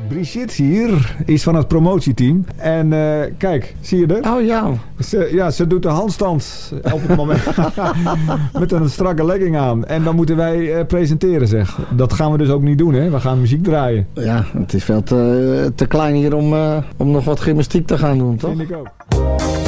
Brigitte hier is van het promotieteam. En kijk, zie je er? Oh ja. Ze doet de handstand op het moment. Met een strakke legging aan. En dan moeten wij presenteren, zeg. Dat gaan we dus ook niet doen, hè? We gaan muziek draaien. Ja, het is veel te klein hier om nog wat gymnastiek te gaan doen, toch? Vind ik ook.